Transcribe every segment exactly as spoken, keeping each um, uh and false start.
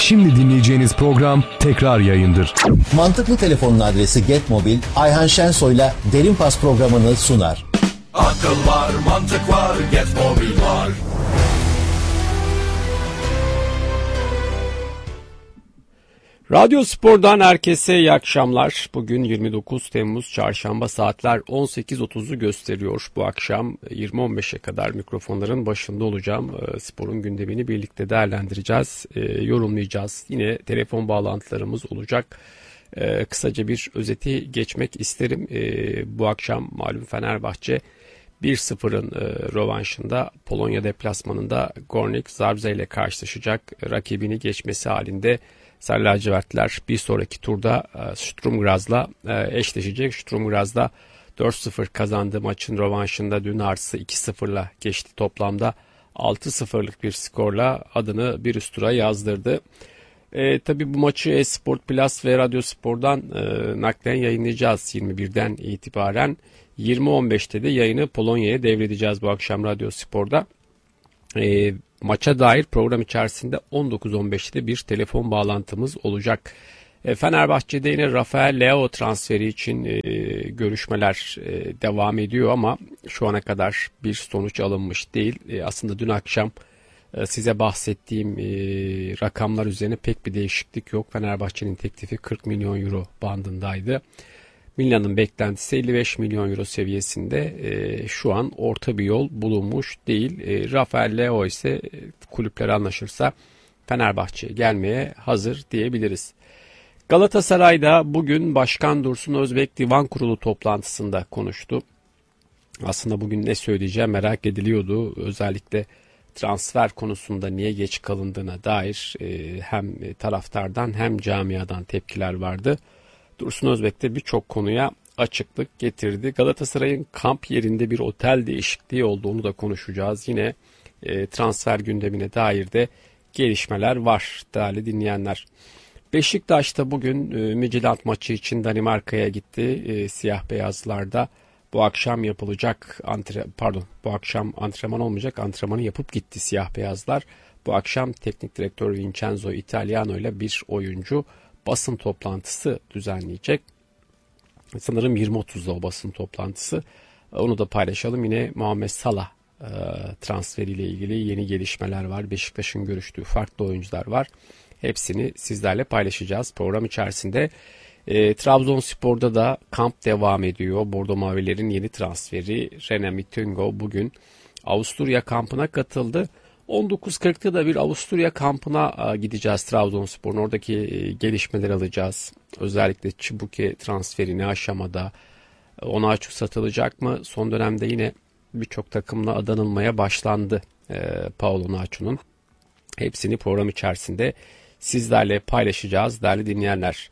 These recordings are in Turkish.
Şimdi dinleyeceğiniz program tekrar yayındır. Mantıklı Telefon'un adresi Getmobil, Ayhan Şensoy'la Derin Pas programını sunar. Akıl var, mantık var, Getmobil var. Radyo Spor'dan herkese iyi akşamlar. Bugün yirmi dokuz Temmuz Çarşamba, saatler on sekiz otuzu gösteriyor. Bu akşam yirmi on beşe kadar mikrofonların başında olacağım. Sporun gündemini birlikte değerlendireceğiz, yorumlayacağız. Yine telefon bağlantılarımız olacak. Kısaca bir özeti geçmek isterim. Bu akşam malum Fenerbahçe bir sıfırın rövanşında Polonya deplasmanında Górnik Zabrze ile karşılaşacak. Rakibini geçmesi halinde Sarı lacivertler bir sonraki turda Sturm Graz'la eşleşecek. Sturm Graz'da dört sıfır kazandığı maçın rövanşında dün Ars'ı iki sıfırla geçti. Toplamda altı sıfırlık bir skorla adını bir üst tura yazdırdı. E, tabii bu maçı Esport Plus ve Radyo Spor'dan e, naklen yayınlayacağız yirmi birden itibaren. yirmi on beşte de yayını Polonya'ya devredeceğiz bu akşam Radyo Spor'da. E, maça dair program içerisinde on dokuz on beşte bir telefon bağlantımız olacak. E, Fenerbahçe'de yine Rafael Leao transferi için e, görüşmeler e, devam ediyor ama şu ana kadar bir sonuç alınmış değil. E, aslında dün akşam e, size bahsettiğim e, rakamlar üzerine pek bir değişiklik yok. Fenerbahçe'nin teklifi kırk milyon euro bandındaydı. Milan'ın beklentisi elli beş milyon euro seviyesinde. E, şu an orta bir yol bulunmuş değil. E, Rafael Leao ise e, kulüpler anlaşırsa Fenerbahçe'ye gelmeye hazır diyebiliriz. Galatasaray'da bugün Başkan Dursun Özbek Divan Kurulu toplantısında konuştu. Aslında bugün ne söyleyeceğim merak ediliyordu. Özellikle transfer konusunda niye geç kalındığına dair e, hem taraftardan hem camiadan tepkiler vardı. Dursun Özbek de birçok konuya açıklık getirdi. Galatasaray'ın kamp yerinde bir otel değişikliği olduğunu da konuşacağız. Yine e, transfer gündemine dair de gelişmeler var değerli dinleyenler. Beşiktaş'ta bugün e, Midtjylland maçı için Danimarka'ya gitti. E, siyah beyazlarda bu akşam yapılacak antre, pardon bu akşam antrenman olmayacak, antrenmanı yapıp gitti siyah beyazlar. Bu akşam teknik direktör Vincenzo Italiano ile bir oyuncu basın toplantısı düzenleyecek. Sanırım yirmi otuzda o basın toplantısı. Onu da paylaşalım. Yine Muhammed Salah e, transferiyle ilgili yeni gelişmeler var. Beşiktaş'ın görüştüğü farklı oyuncular var. Hepsini sizlerle paylaşacağız program içerisinde. E, Trabzonspor'da da kamp devam ediyor. Bordo Mavilerin yeni transferi Rene Mitungo bugün Avusturya kampına katıldı. on dokuz kırkta da bir Avusturya kampına gideceğiz Trabzonspor'un. Oradaki gelişmeleri alacağız. Özellikle Çibuke transferi ne aşamada, Onaçu satılacak mı? Son dönemde yine birçok takımla adanılmaya başlandı Paolo Onaçu'nun. Hepsini program içerisinde sizlerle paylaşacağız değerli dinleyenler.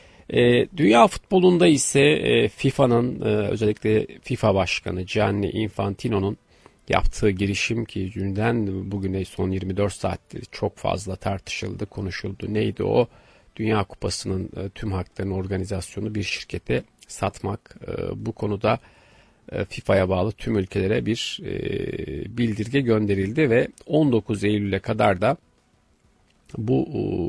Dünya futbolunda ise FIFA'nın özellikle FIFA Başkanı Gianni Infantino'nun yaptığı girişim ki dünden bugüne son yirmi dört saattir çok fazla tartışıldı, konuşuldu. Neydi o? Dünya Kupası'nın tüm haklarını organizasyonu bir şirkete satmak. Bu konuda FIFA'ya bağlı tüm ülkelere bir bildirge gönderildi ve on dokuz Eylül'e kadar da bu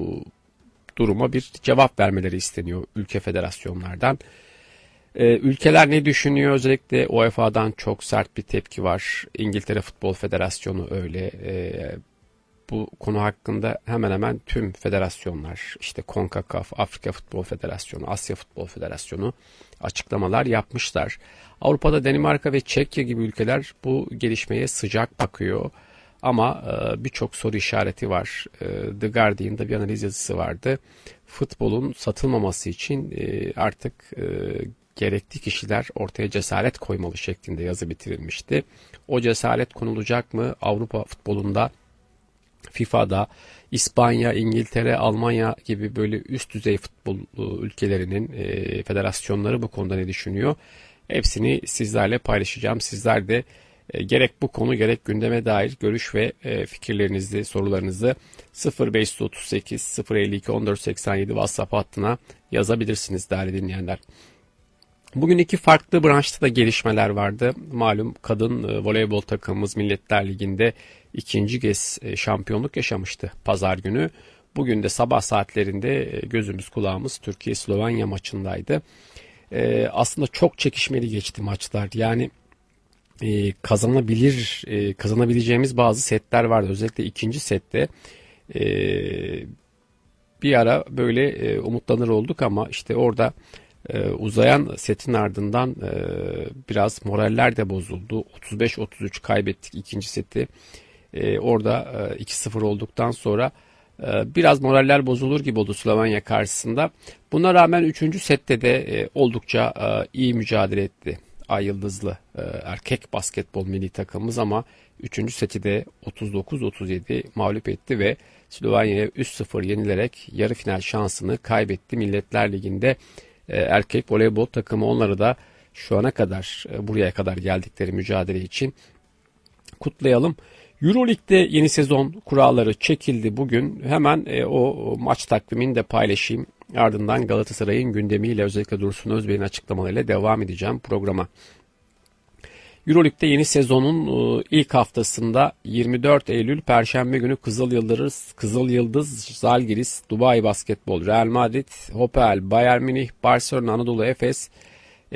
duruma bir cevap vermeleri isteniyor ülke federasyonlardan. Ee, ülkeler ne düşünüyor? Özellikle U E F A'dan çok sert bir tepki var. İngiltere Futbol Federasyonu öyle. Ee, bu konu hakkında hemen hemen tüm federasyonlar, işte CONCACAF, Afrika Futbol Federasyonu, Asya Futbol Federasyonu açıklamalar yapmışlar. Avrupa'da Danimarka ve Çekya gibi ülkeler bu gelişmeye sıcak bakıyor. Ama e, birçok soru işareti var. E, The Guardian'da bir analiz yazısı vardı. Futbolun satılmaması için e, artık e, gerekli kişiler ortaya cesaret koymalı şeklinde yazı bitirilmişti. O cesaret konulacak mı? Avrupa futbolunda, FIFA'da, İspanya, İngiltere, Almanya gibi böyle üst düzey futbol ülkelerinin e, federasyonları bu konuda ne düşünüyor? Hepsini sizlerle paylaşacağım. Sizler de e, gerek bu konu gerek gündeme dair görüş ve e, fikirlerinizi, sorularınızı sıfır beş otuz sekiz sıfır elli iki on dört seksen yedi WhatsApp hattına yazabilirsiniz değerli dinleyenler. Bugün iki farklı branşta da gelişmeler vardı. Malum kadın e, voleybol takımımız Milletler Ligi'nde ikinci kez e, şampiyonluk yaşamıştı pazar günü. Bugün de sabah saatlerinde e, gözümüz kulağımız Türkiye-Slovenya maçındaydı. E, aslında çok çekişmeli geçti maçlar. Yani e, kazanabilir, e, kazanabileceğimiz bazı setler vardı. Özellikle ikinci sette e, bir ara böyle e, umutlanır olduk ama işte orada e, uzayan setin ardından e, biraz moraller de bozuldu. otuz beş otuz üç kaybettik ikinci seti. E, orada e, iki sıfır olduktan sonra e, biraz moraller bozulur gibi oldu Slovenya karşısında. Buna rağmen üçüncü sette de e, oldukça e, iyi mücadele etti Ay Yıldızlı e, erkek basketbol milli takımımız ama üçüncü seti de otuz dokuz otuz yedi mağlup etti ve Slovenya'ya üç sıfır yenilerek yarı final şansını kaybetti. Milletler Ligi'nde e, erkek voleybol takımı, onları da şu ana kadar e, buraya kadar geldikleri mücadele için kutlayalım. Euroleague'de yeni sezon kuralları çekildi bugün. Hemen e, o maç takvimini de paylaşayım. Ardından Galatasaray'ın gündemiyle, özellikle Dursun Özbey'in açıklamalarıyla devam edeceğim programa. Euroleague'de yeni sezonun e, ilk haftasında yirmi dört Eylül Perşembe günü Kızıl Yıldız, Kızıl Yıldız, Zalgiris, Dubai Basketbol, Real Madrid, Hopel, Bayern Münih, Barcelona, Anadolu Efes,